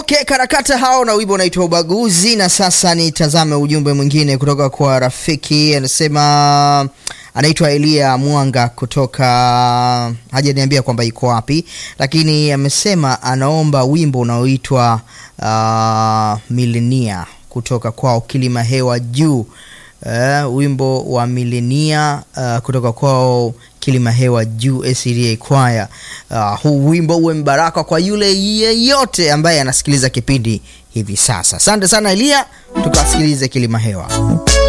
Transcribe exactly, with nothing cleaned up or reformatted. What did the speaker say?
Okay, karakata hao na wimbo unaitwa Ubaguzi. Na sasa nitazame ujumbe mwingine kutoka kwa rafiki. Anasema anaitwa Elia Mwanga kutoka, hajaniambia kwamba yuko wapi, lakini amesema anaomba wimbo unaoitwa uh, Milenia kutoka kwao Kilima Hewa Juu. Uh, wimbo wa Milenia uh, kutoka kwao Kilima Hewa Juu S D A Choir. Uh, huu wimbo uwe mbaraka kwa yule yeyote ambaye anasikiliza kipindi hivi sasa. Asante sana Elia, tukasikilize Kilima Hewa.